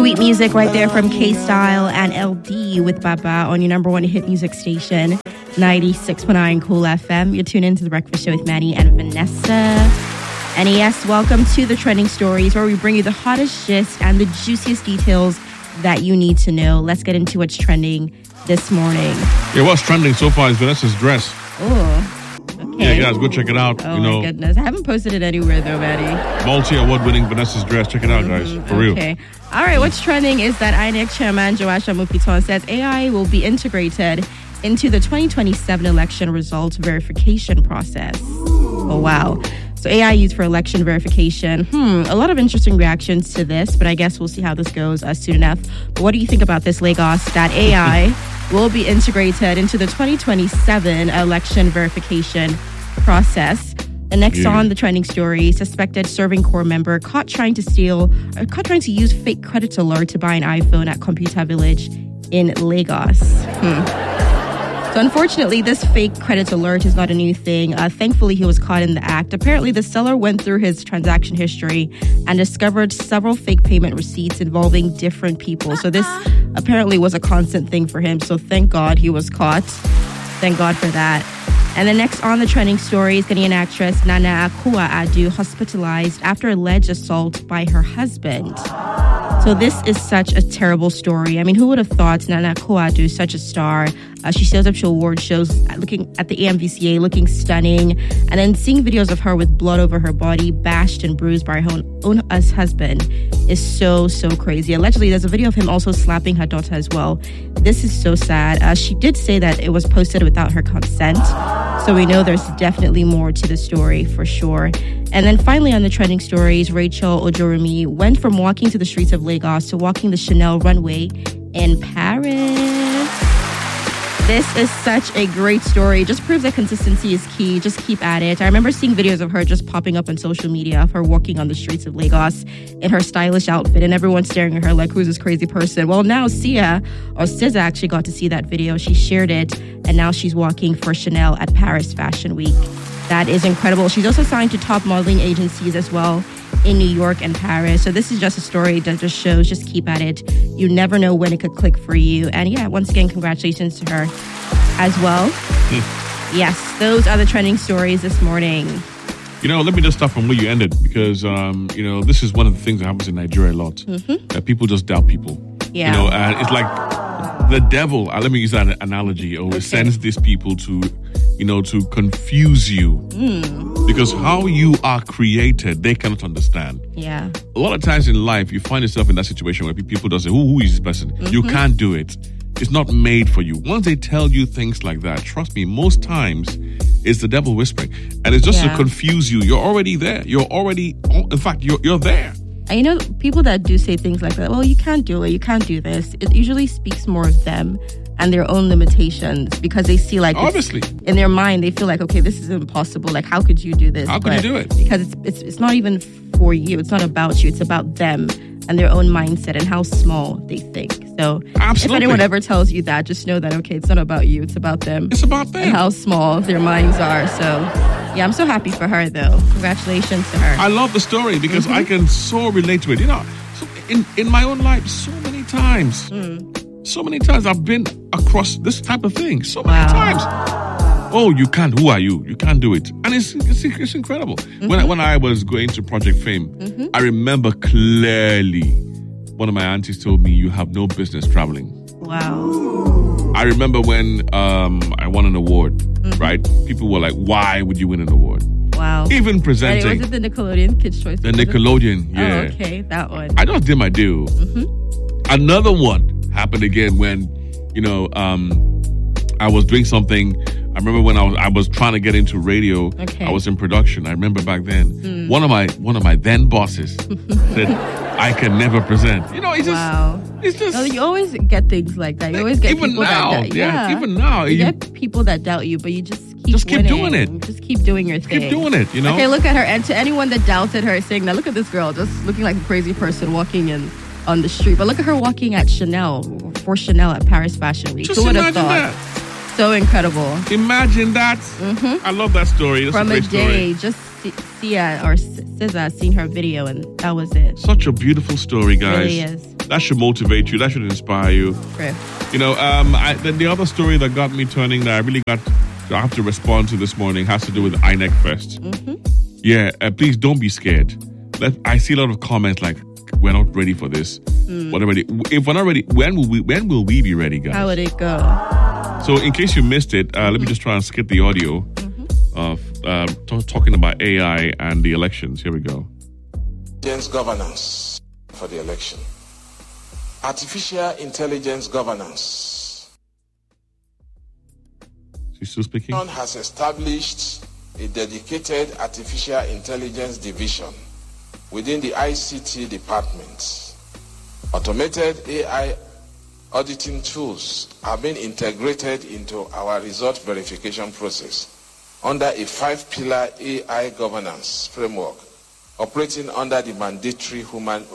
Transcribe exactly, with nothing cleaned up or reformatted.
Sweet music right there from K-Style and L D with Baba on your number one hit music station, ninety-six point nine Cool F M. You're tuned into The Breakfast Show with Maddie and Vanessa. And yes, welcome to the Trending Stories, where we bring you the hottest gist and the juiciest details that you need to know. Let's get into what's trending this morning. Yeah, what's trending so far is Vanessa's dress. Oh, okay. Yeah, guys, go check it out. Oh, you know, my goodness. I haven't posted it anywhere, though, Maddie. Multi-award-winning Vanessa's dress. Check it out, guys. Mm-hmm. For real. Okay. All right, what's trending is that I N E C chairman Joash Amupiton says A I will be integrated into the twenty twenty-seven election results verification process. Oh, wow. So A I used for election verification. Hmm, a lot of interesting reactions to this, but I guess we'll see how this goes uh, soon enough. But what do you think about this, Lagos? That A I will be integrated into the twenty twenty-seven election verification process. And next yeah. on the trending story, suspected Serving Corps member caught trying to steal, uh, caught trying to use fake credit alert to buy an iPhone at Computer Village in Lagos. Hmm. So unfortunately, this fake credit alert is not a new thing. Uh, thankfully, he was caught in the act. Apparently, the seller went through his transaction history and discovered several fake payment receipts involving different people. So this apparently was a constant thing for him. So thank God he was caught. Thank God for that. And then next on the trending story is Ghanaian actress Nana Akua-Addo hospitalized after alleged assault by her husband. So this is such a terrible story. I mean, who would have thought Nana Akua-Addo, such a star? Uh, she shows up to award shows looking at the A M V C A, looking stunning. And then seeing videos of her with blood over her body, bashed and bruised by her own, own husband is so, so crazy. Allegedly, there's a video of him also slapping her daughter as well. This is so sad. Uh, she did say that it was posted without her consent. So we know there's definitely more to the story for sure. And then finally on the trending stories, Rachel Ojorumi went from walking to the streets of Lagos to walking the Chanel runway in Paris. This is such a great story. It just proves that consistency is key. Just keep at it. I remember seeing videos of her just popping up on social media of her walking on the streets of Lagos in her stylish outfit and everyone staring at her like, who's this crazy person? Well, now Sia, or S Z A, actually got to see that video. She shared it, and now she's walking for Chanel at Paris Fashion Week. That is incredible. She's also signed to top modeling agencies as well in New York and Paris. So this is just a story that just shows, just keep at it. You never know when it could click for you. And yeah, once again, congratulations to her as well. Mm. Yes, those are the trending stories this morning. You know, let me just start from where you ended, because, um, you know, this is one of the things that happens in Nigeria a lot. Mm-hmm. That people just doubt people. Yeah. You know, and it's like the devil, uh, let me use that analogy, always okay. sends these people to, you know, to confuse you. Mm. Because how you are created, they cannot understand. Yeah. A lot of times in life, you find yourself in that situation where people don't say, who, who is this person? Mm-hmm. You can't do it. It's not made for you. Once they tell you things like that, trust me, most times it's the devil whispering. And it's just yeah. to confuse you. You're already there. You're already, in fact, you're, you're there. And you know, people that do say things like that, well, you can't do it, you can't do this, it usually speaks more of them and their own limitations, because they see like obviously in their mind they feel like, okay, this is impossible, like how could you do this? How could but you do it? Because it's, it's it's not even for you, it's not about you, it's about them and their own mindset and how small they think. So absolutely. If anyone ever tells you that, just know that, okay, it's not about you, it's about them. It's about them. And how small their minds are. So yeah, I'm so happy for her though. Congratulations to her. I love the story because mm-hmm. I can so relate to it. You know, so in, in my own life, so many times, mm. so many times I've been across this type of thing. So many wow. times. Oh, you can't. Who are you? You can't do it. And it's it's, it's incredible. Mm-hmm. When, I, when I was going to Project Fame, mm-hmm. I remember clearly one of my aunties told me, you have no business traveling. Wow. I remember when um, I won an award, mm-hmm. right? People were like, why would you win an award? Wow. Even presenting. Wait, was it the Nickelodeon Kids' Choice? The Nickelodeon, yeah. Oh, okay, that one. I just did my due. Mm-hmm. Another one happened again when, you know, um, I was doing something. I remember when I was I was trying to get into radio. Okay. I was in production. I remember back then, mm. one of my one of my then bosses said, I can never present. You know, it's just, wow. it's just. No, you always get things like that. You always get even people now, that doubt. Yeah, yeah, even now. You, you get people that doubt you, but you just keep Just keep winning. doing it. Just keep doing your thing. Keep doing it, you know? Okay, look at her. And to anyone that doubted her, saying that, look at this girl just looking like a crazy person walking in on the street. But look at her walking at Chanel, for Chanel at Paris Fashion Week. Just Who would have imagine thought? that. So incredible. Imagine that. Mm-hmm. I love that story. That's From a, a great day, story. just Sia or S Z A seen her video, and that was it. Such a beautiful story, guys. It really is. that should motivate you. That should inspire you. Right. You know, um, I, then the other story that got me turning that I really got I have to respond to this morning has to do with I N E C Fest. Mm-hmm. Yeah, uh, please don't be scared. Let, I see a lot of comments like, we're not ready for this. Mm. We're not ready. If we're not ready, when will we when will we be ready, guys? How would it go? So in case you missed it, uh, let me just try and skip the audio Mm-hmm. of uh, t- talking about A I and the elections. Here we go. Intelligence governance for the election. Artificial intelligence governance. She's still speaking? Has established a dedicated artificial intelligence division within the I C T department. Automated A I auditing tools have been integrated into our result verification process under a five-pillar A I governance framework operating under the mandatory human